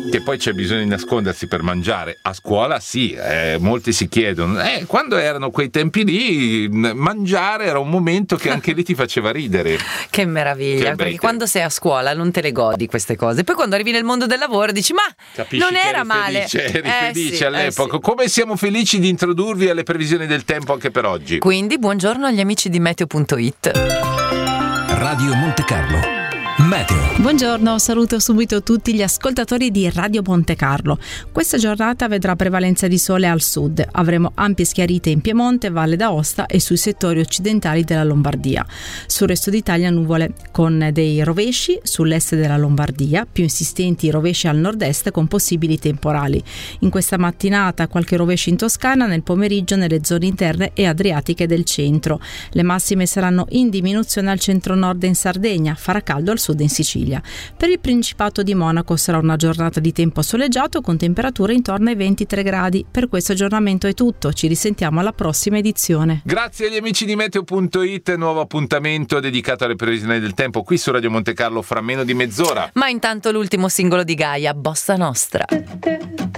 Che poi c'è bisogno di nascondersi per mangiare. A scuola sì, molti si chiedono, quando erano quei tempi lì, mangiare era un momento che anche lì ti faceva ridere. Che meraviglia, perché quando sei a scuola non te le godi queste cose, poi quando arrivi nel mondo del lavoro dici ma capisci, non era male. Eri felice all'epoca. Sì. Come siamo felici di introdurvi alle previsioni del tempo anche per oggi. Quindi buongiorno agli amici di Meteo.it. Radio Monte Carlo Meteo. Buongiorno, saluto subito tutti gli ascoltatori di Radio Monte Carlo. Questa giornata vedrà prevalenza di sole al sud. Avremo ampie schiarite in Piemonte, Valle d'Aosta e sui settori occidentali della Lombardia. Sul resto d'Italia nuvole con dei rovesci sull'est della Lombardia, più insistenti rovesci al nord-est con possibili temporali. In questa mattinata qualche rovescio in Toscana, nel pomeriggio nelle zone interne e adriatiche del centro. Le massime saranno in diminuzione al centro-nord e in Sardegna, farà caldo al sud in Sicilia. Per il Principato di Monaco sarà una giornata di tempo soleggiato con temperature intorno ai 23 gradi. Per questo aggiornamento è tutto, ci risentiamo alla prossima edizione. Grazie agli amici di Meteo.it, nuovo appuntamento dedicato alle previsioni del tempo qui su Radio Monte Carlo fra meno di mezz'ora. Ma intanto l'ultimo singolo di Gaia, Bossa Nostra.